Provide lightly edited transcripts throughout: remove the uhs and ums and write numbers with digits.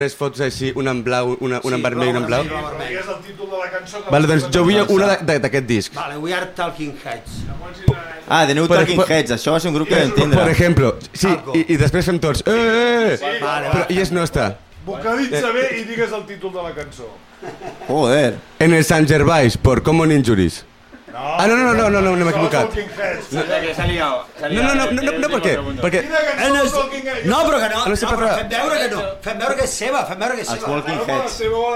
tres fotos així, una en blau, una en vermell i una en blau. És el títol de la cançó. Vale, doncs jo vull una d'aquest disc. Vale, We Are Talking Heads. The New Talking Heads, això va ser un grup que vam tindre. Per exemple, sí, i després fem tots però i és nostra. Vocalitza bé i digues el títol de la cançó. Joder. En el Sant Gervais, por Common Injuries. No m'he equivocat. No, per què? Perquè... No, però que no, fem veure que no. Fem veure que és seva, Els Walking Heads.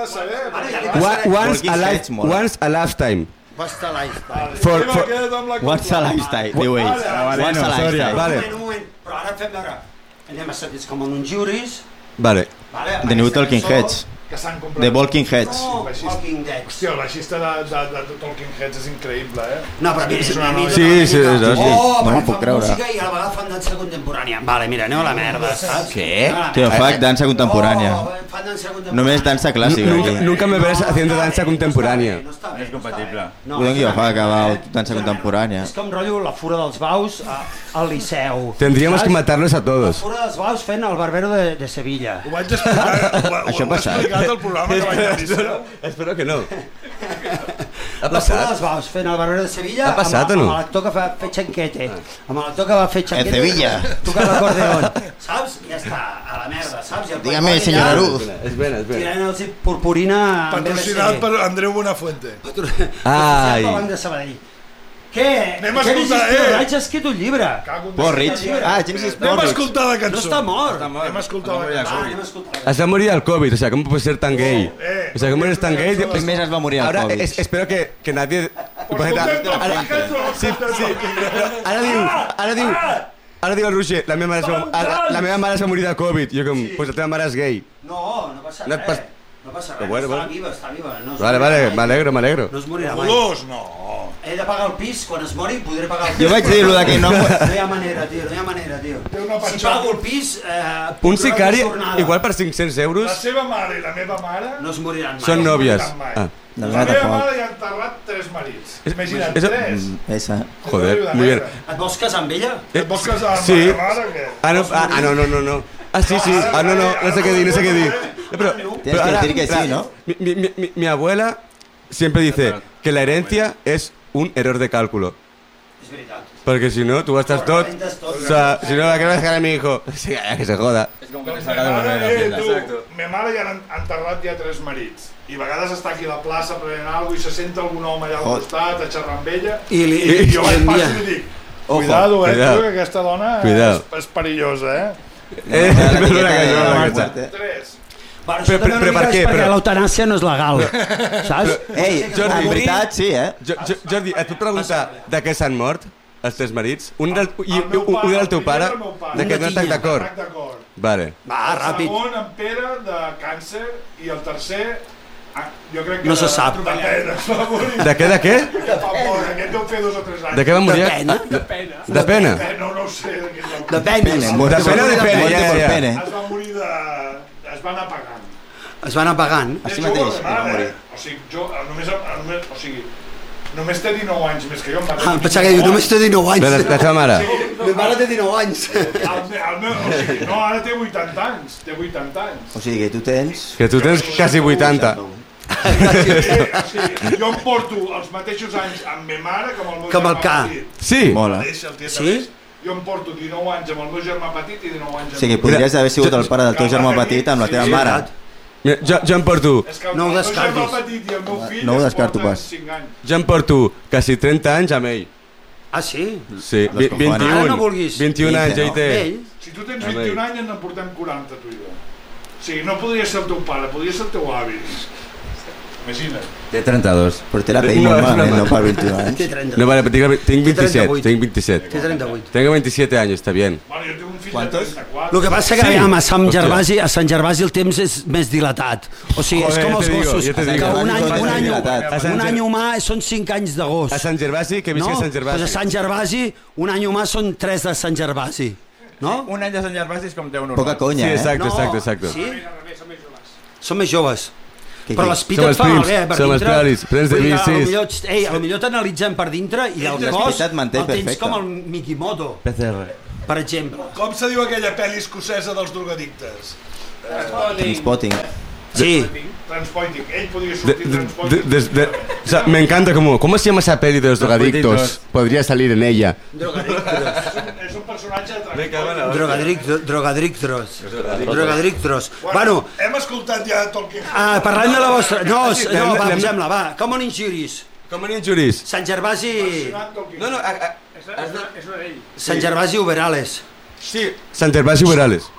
Once a lifetime. Once a lifetime. Once a lifetime, diu ells. Once a lifetime. Un moment, però ara fem veure. Anem a sentir com un juris. Vale. The New Talking Heads. The Walking Heads. Walking Dead. Hòstia, el baixista de Talking Heads és increïble, No, però a mi Sí, no m'ho puc creure. Música i a la vegada fan dansa contemporània. Vale, mira, aneu a la merda, saps? Què? Tio, fa dansa contemporània. Només dansa clàssica. Nunca me ves haciendo dansa contemporánea. No és compatible. Podem que jo fa acabar dansa contemporània. És com rotllo la Fura dels Baus al Liceu. Tendríamos que matarlos a todos. La Fura dels Baus fent el Barbero de Sevilla. Ho vaig explicar. Això ha passat. El programa que vaig al Liceu. Espero que no. Ha La Fura dels Baus fent el Barbero de Sevilla. Ha passat o no? Amb l'actor que va fer Chanquete. Amb l'actor que va fer Chanquete. En Sevilla. Tocant l'acordeón. Saps? Ja està, a la merda, saps? Dígame, senyora Aruz. És ben. Tirant-los purpurina... Patrocinat per Andreu Buenafuente. Ai. Banc de Sabadell. Què? Anem a escoltar, Haig escrit un llibre. Porridge. James Anem a escoltar la cançó. No està mort. Anem a escoltar la cançó. Es va morir del COVID, o sea, ¿cómo puede ser tan gay? O sea, ¿cómo eres tan gay? Un mes es va morir al Ahora COVID. espero que nadie... Sí, ara diu el Roger, la meva mare es va morir de Covid. Jo com, pues la teva mare és gay. No passa res. No passa res, està viva. Vale, m'alegro. No es morirà mai. No. He de pagar el pis, quan es mori podré pagar el pis. Jo vaig dir-lo de que no... No hi ha manera, tio. Si pago el pis... Un sicari, igual per 500 euros... La seva mare i la meva mare... No es moriran mai. Són nòvies. La meva mare ja ha enterrat 3 marits. Imagina't, 3. Esa. Joder, muy bien. Et vols casar amb ella? Et vols casar amb la meva mare o què? No. Sí. No sé qué dir. Tienes que decir que sí, ¿no? Mi abuela siempre dice que la herencia es un error de cálculo. És veritat. Porque si no, tú gastas todo. O sea, si no, ¿a qué le vas a dejar a mi hijo? Sí, que se joda. És com que salga de la meva. Ma mare ja ha enterrat ja 3 marits. I a vegades està aquí a la plaça prenent alguna cosa i se senta algun home allà al costat a xerrar amb ella. I jo vaig passar i li dic, cuidado, que aquesta dona és perillosa, És verdad que jo. 3. Però per què? Perquè l'eutanàsia no és legal, saps? Ei, en veritat sí, Jordi, et puc preguntar de què s'han mort els 3 marits? Un del teu pare, de què no estan d'acord? Vale. Va, ràpid. El segon, en Pere, de càncer, i el tercer, jo crec que... No se sap. De què? Aquest deu fer 2 o 3 anys. De què va morir? De pena? No ho sé. De pena. De pena o de pena? Es va morir de... Es va anar pagant. Es va anar pagant. Així mateix, va morir. O sigui, jo només té 19 anys més que jo. Em pensava que diu, només té 19 anys. La teva mare? La mare té 19 anys. No, ara té 80 anys. Té 80 anys. O sigui que tu tens... Que tu tens quasi 80. Jo em porto els mateixos anys amb ma mare com el meu germà petit. Sí? Mola. Sí? Jo em porto 19 anys amb el meu germà petit i 19 anys amb... O sigui que podries haver sigut el pare del teu germà petit amb la teva mare. Jo em porto... No ho descartis. El meu germà petit i el meu fill no ho descarto pas. Jo em porto quasi 30 anys amb ell. Ah, sí? Sí, 21 anys, ell té. Si tu tens 21 anys en portem 40, tu i jo. O sigui, no podria ser el teu pare, podria ser el teu avi. Imagina't. Té 32. Però té la pell normalment, no per 21 anys. Té 32. No, vale, tinc 27. Tinc 27. Té 38. Tengo 27 años, está bien. Bueno, jo tinc un fill de 34. El que passa que a Sant Gervasi el temps és més dilatat. O sigui, és com els gossos. Que un any humà són 5 anys de gos. A Sant Gervasi, que visca a Sant Gervasi. Pues a Sant Gervasi, un any humà són 3 de Sant Gervasi. No? Un any de Sant Gervasi és com 10 normal. Poca conya, Sí, exacte. Sí? Són més joves. Però l'espit Som et els fa prims, bé, per som els dintre. pralis, prens de bicis. Potser t'analitzem per dintre i el cos el tens com el Mikimoto, PCR. per exemple. Com se diu aquella pel·li escocesa dels drogadictes? Transpotting. Sí. Transpotting. Ell podria sortir Transpotting. O sea, me encanta ¿cómo se llama esa peli de los drogadictos? Podría salir en ella. És un personatge de Transpotting. Drogadictros. Bueno, hem escoltat ja Tolkien. Parlant de la vostra... No, va, posem-la, va. Common Injuries. Common Injuries. Sant Gervasi... No, és una d'ell. Sant Gervasi Uberales. Sí, Sant Gervasi Uberales.